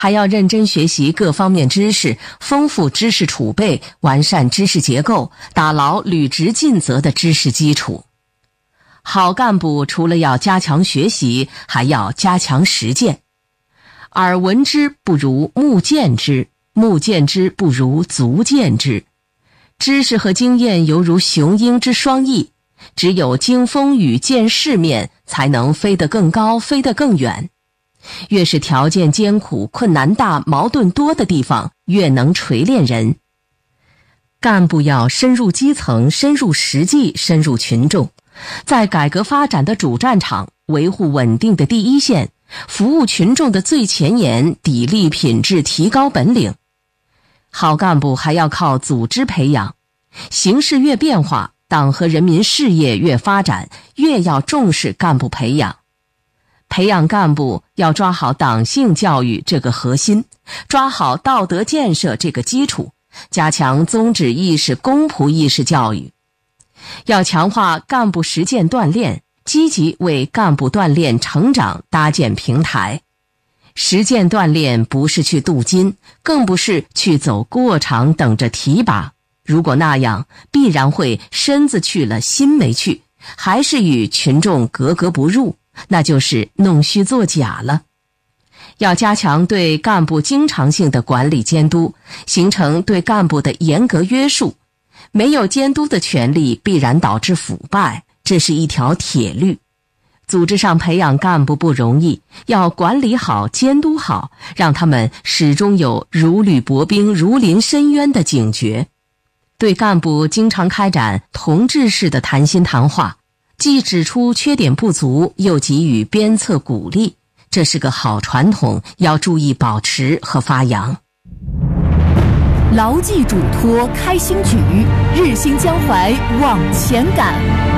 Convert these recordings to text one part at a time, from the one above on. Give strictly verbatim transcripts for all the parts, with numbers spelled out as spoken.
还要认真学习各方面知识，丰富知识储备，完善知识结构，打牢履职尽责的知识基础。好干部除了要加强学习，还要加强实践。耳闻之不如目见之，目见之不如足见之。知识和经验犹如雄鹰之双翼，只有经风雨见世面，才能飞得更高，飞得更远。越是条件艰苦、困难大、矛盾多的地方，越能锤炼人。干部要深入基层，深入实际，深入群众，在改革发展的主战场，维护稳定的第一线，服务群众的最前沿，砥砺品质，提高本领。好干部还要靠组织培养。形势越变化，党和人民事业越发展，越要重视干部培养。培养干部要抓好党性教育这个核心，抓好道德建设这个基础，加强宗旨意识、公仆意识教育。要强化干部实践锻炼，积极为干部锻炼成长搭建平台。实践锻炼不是去镀金，更不是去走过场等着提拔。如果那样，必然会身子去了心没去，还是与群众格格不入，那就是弄虚作假了。要加强对干部经常性的管理监督，形成对干部的严格约束。没有监督的权利，必然导致腐败，这是一条铁律。组织上培养干部不容易，要管理好、监督好，让他们始终有如履薄冰、如临深渊的警觉。对干部经常开展同志式的谈心谈话，既指出缺点不足，又给予鞭策鼓励，这是个好传统，要注意保持和发扬。 牢记嘱托开新举，日新江淮往前赶。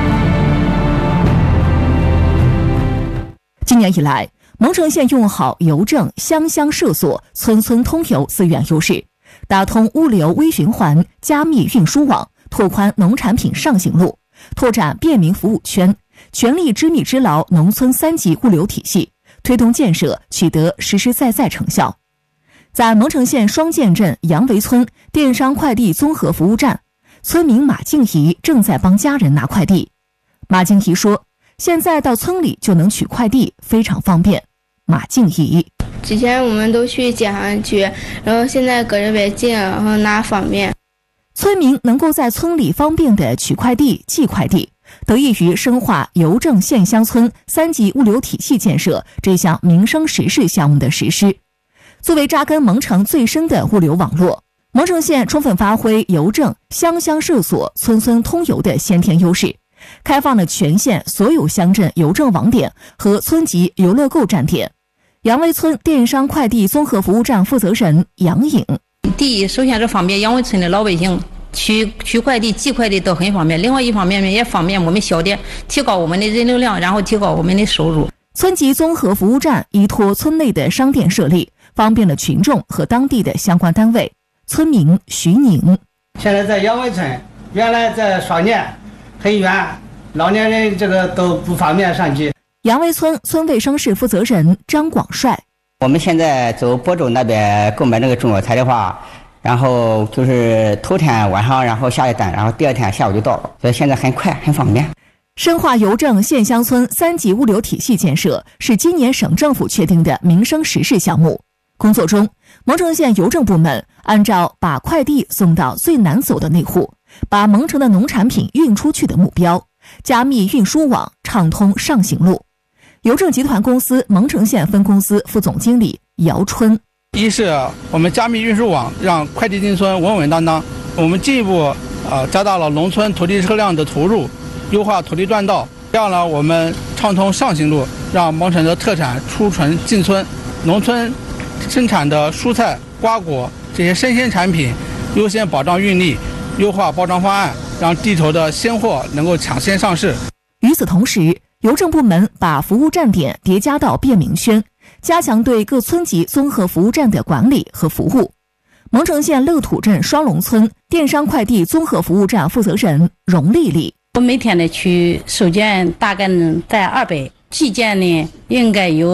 今年以来，蒙城县用好邮政乡乡涉所、村村通邮资源优势，打通物流微循环、加密运输网，拓宽农产品上行路，拓展便民服务圈，全力织密织牢农村三级物流体系，推动建设取得实实在在成效。在蒙城县双涧镇杨围村电商快递综合服务站，村民马静怡正在帮家人拿快递。马静怡说，现在到村里就能取快递，非常方便。马静怡， 之前我们都去街上取，然后现在搁这边近，然后拿方便。 村民能够在村里方便的取快递、寄快递，得益于深化邮政县乡村三级物流体系建设这项民生实事项目的实施。作为扎根蒙城最深的物流网络，蒙城县充分发挥邮政乡乡涉所、村村通邮的先天优势，开放了全县所有乡镇邮政网点和村级邮乐购站点。杨围村电商快递综合服务站负责人杨颖， 第一，首先是方便杨围村的老百姓取取快递、寄快递都很方便，另外一方面也方便我们小店提高我们的人流量，然后提高我们的收入。 村级综合服务站依托村内的商店设立，方便了群众和当地的相关单位。村民徐宁， 现在在杨围村，原来在双涧很远，老年人这个都不方便上去。 杨围村村卫生室负责人张广帅， 我们现在走亳州那边购买那个中药材的话，然后就是头天晚上然后下一单，然后第二天下午就到了，所以现在很快很方便。 深化邮政县乡村三级物流体系建设是今年省政府确定的民生实事项目。工作中，蒙城县邮政部门按照把快递送到最难走的那户，把蒙城的农产品运出去的目标，加密运输网，畅通上行路。邮政集团公司蒙城县分公司副总经理姚春， 一是我们加密运输网，让快递进村稳稳当当。我们进一步呃加大了农村土地车辆的投入，优化土地段道，这样呢我们畅通上行路，让蒙城的特产出城进村，农村生产的蔬菜、瓜果这些生鲜产品优先保障运力，优化包装方案，让地头的鲜货能够抢先上市。 与此同时，邮政部门把服务站点叠加到便民圈，加强对各村级综合服务站的管理和服务。蒙城县乐土镇双龙村电商快递综合服务站负责人荣丽丽， 我每天的取收件大概在二百，寄件呢应该有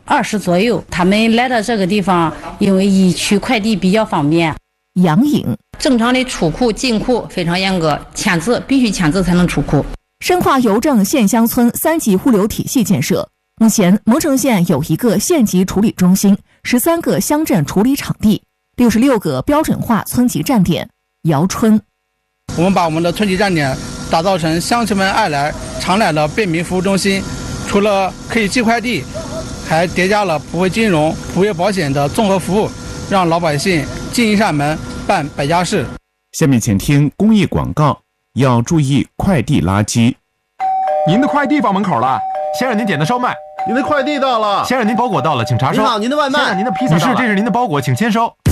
二十左右。他们来到这个地方，因为一取快递比较方便。 杨颖， 正常的出库进库非常严格，签字必须签字才能出库。 深化邮政县乡村三级物流体系建设。目前，蒙城县有一个县级处理中心，十三个乡镇处理场地，六十六个标准化村级站点。姚春， 我们把我们的村级站点打造成乡亲们爱来常来的便民服务中心，除了可以寄快递，还叠加了普惠金融、普惠保险的综合服务，让老百姓进一扇门办百家事。 下面请听公益广告，要注意快递垃圾。 您的快递放门口了，先生您点的烧麦。 您的快递到了， 先生您包裹到了，请查收。 您好，您的外卖。 先生您的披萨到了。女士，这是您的包裹，请签收。